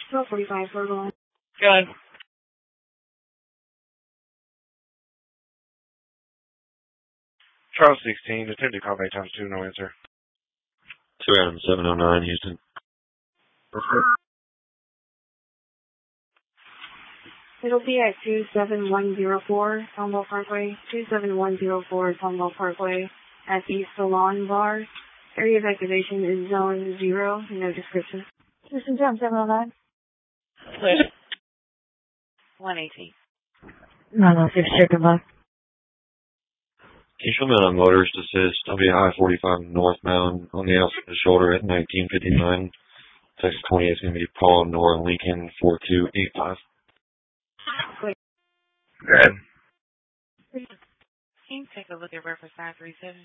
12:45 for going. Good. Charles 16, attempted callback times 2, no answer. 2 Adam 709, Houston. It'll be at 27104 Tomball Parkway, 27104 Tomball Parkway at the Salon Bar. Area of activation is zone 0, no description. Houston Tom 709. Clear. 118. 906, check box. Can you show me on motorist assist? I'll be I-45 northbound on the outside of the shoulder at 1959. Texas 28 is going to be Paul Nora Lincoln 4285. Good. Can you take a look at reference 937?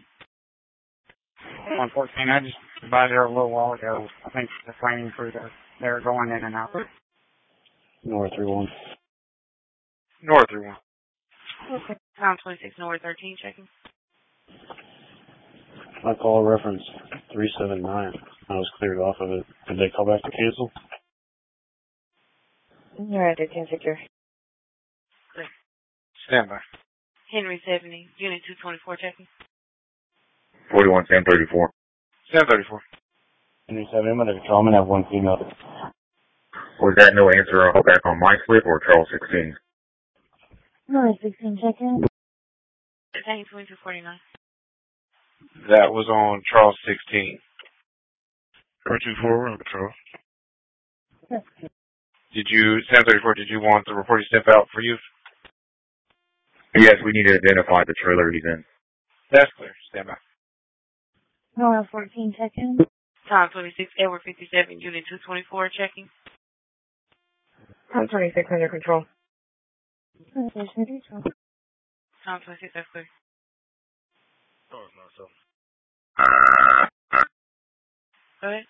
114, I just by there a little while ago. I think the framing crew they're going in and out. Nora 31. North 31. Okay. Tom 26, North 13, checking. My call reference 379. I was cleared off of it. Did they call back to cancel? You're at 10 secure. Clear. Stand by. Henry 70, Unit 224, checking. 41, Sam 34. Stand 34. Henry 7, I'm under control. I'm going to have one female. Was that no answer back on my slip or Charles 16? No, 16, check in. Contain 2249. That was on Charles 16. 424, on Charles. Yes. Stand 34, did you want the reporting step out for you? Yes, we need to identify the trailer he's in. That's clear. Stand by. No, 14, check in. Tom 26, Edward 57, Unit 224, checking. Tom 26, under control. Tom 26, that's clear. Oh, it's not so. Go ahead.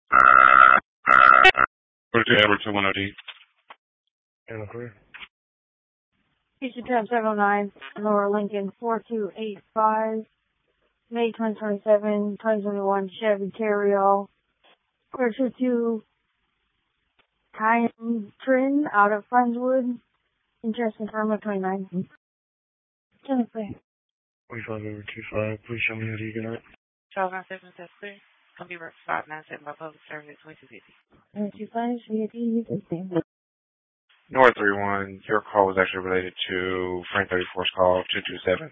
42 Edward 210D. And clear. Houston Tom 709, Laura Lincoln 4285. May 2027, 2021 Chevy Terrio. Clear to Cayenne Trin out of Friendswood. Interest in firm of 29. Clear. 45 over 25. Please show me how you get it. 1297, that's clear. Gonna be reference 597 by public service at 2250. 25, VIP, Houston State. North 31, your call was actually related to Frank 34's call, 227.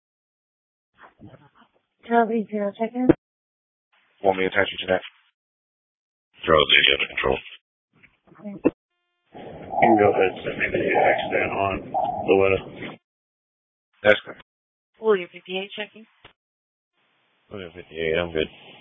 1280, check in. Want me to attach you to that? Charles 80 under control. Okay. You can go ahead and send me the accident on the letter. That's good. William 58, checking. William 58, I'm good.